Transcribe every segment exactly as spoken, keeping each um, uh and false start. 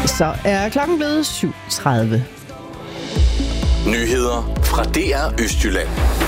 Så er klokken blevet syv tredive. Nyheder fra D R Østjylland.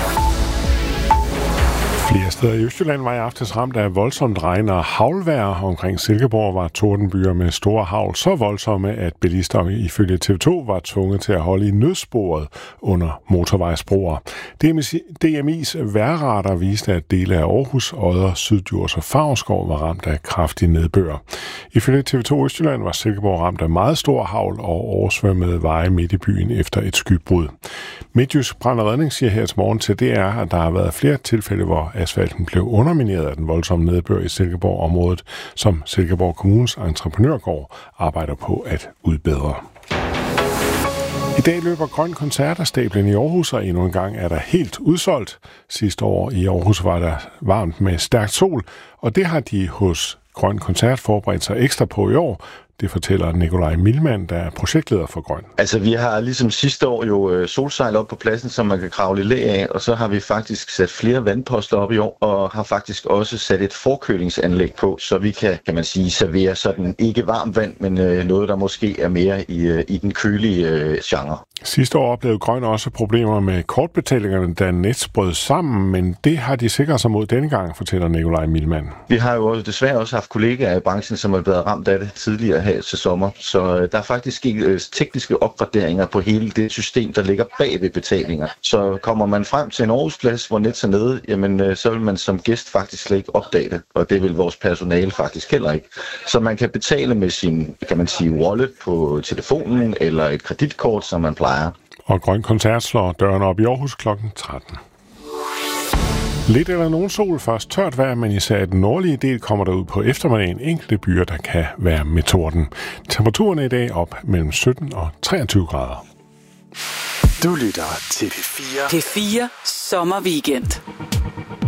Flere steder i Østjylland var i aftes ramt af voldsomt regn og haglvejr. Omkring Silkeborg var tordenbyer med store hagl så voldsomme, at bilister ifølge T V to var tvunget til at holde i nødsporet under motorvejsbroer. D M I's vejrradar viste, at dele af Aarhus, Odder, Syddjurs og Favrskov var ramt af kraftig nedbør. Ifølge T V to Østjylland var Silkeborg ramt af meget stor hagl og oversvømmede veje midt i byen efter et skybrud. Midtjysk Brand og Redning siger her til morgen til D R, at der har været flere tilfælde, hvor asfalten blev undermineret af den voldsomme nedbør i Silkeborg-området, som Silkeborg Kommunes entreprenørgård arbejder på at udbedre. I dag løber Grøn Koncert af stablen i Aarhus, og endnu en gang er der helt udsolgt. Sidste år i Aarhus var der varmt med stærkt sol, og det har de hos Grøn Koncert forberedt sig ekstra på i år. Det fortæller Nikolaj Milman, der er projektleder for Grøn. Altså vi har ligesom sidste år jo solsejl op på pladsen, som man kan kravle i læ af, og så har vi faktisk sat flere vandposter op i år, og har faktisk også sat et forkølingsanlæg på, så vi kan, kan man sige, servere sådan ikke varmt vand, men øh, noget, der måske er mere i, øh, i den kølige øh, genre. Sidste år oplevede Grøn også problemer med kortbetalingerne, da Nets brød sammen, men det har de sikret sig mod denne gang, fortæller Nikolaj Milman. Vi har jo desværre også haft kollegaer i branchen, som har været ramt af det tidligere her til sommer, så der er faktisk sket tekniske opgraderinger på hele det system, der ligger bag ved betalinger. Så kommer man frem til en Aarhusplads, hvor Nets er nede, jamen så vil man som gæst faktisk slet ikke opdage det, og det vil vores personale faktisk heller ikke. Så man kan betale med sin, kan man sige, wallet på telefonen eller et kreditkort, som man plejer. Og Grøn Koncert slår dørene op i Aarhus klokken tretten. Lidt eller nogen sol, først tørt vejr, men især i den nordlige del kommer der ud på eftermiddagen enkelte byer, der kan være med torden. Temperaturen er i dag op mellem sytten og treogtyve grader. Du lytter til P fire. P fire Sommerweekend.